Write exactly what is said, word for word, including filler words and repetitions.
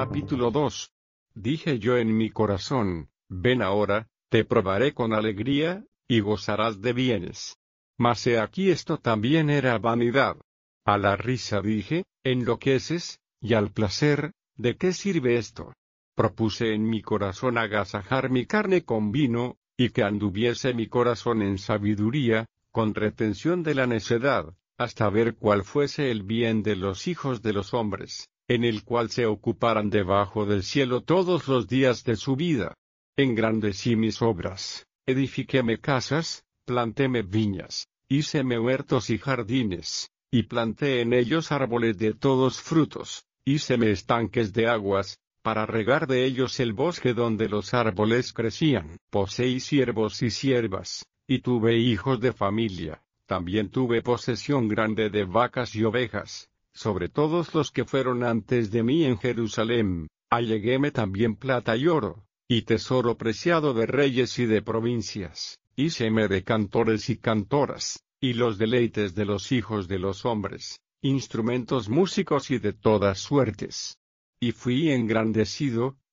Capítulo dos. Dije yo en mi corazón, ven ahora, te probaré con alegría, y gozarás de bienes. Mas he aquí esto también era vanidad. A la risa dije, enloqueces, y al placer, ¿de qué sirve esto? Propuse en mi corazón agasajar mi carne con vino, y que anduviese mi corazón en sabiduría, con retención de la necedad, hasta ver cuál fuese el bien de los hijos de los hombres, en el cual se ocuparan debajo del cielo todos los días de su vida. Engrandecí mis obras, edifiquéme casas, plantéme viñas, híceme huertos y jardines, y planté en ellos árboles de todos frutos, híceme estanques de aguas, para regar de ellos el bosque donde los árboles crecían. Poseí siervos y siervas, y tuve hijos de familia. También tuve posesión grande de vacas y ovejas, sobre todos los que fueron antes de mí en Jerusalén. Alleguéme también plata y oro, y tesoro preciado de reyes y de provincias. Híceme de cantores y cantoras, y los deleites de los hijos de los hombres, instrumentos músicos y de todas suertes. Y fui engrandecido,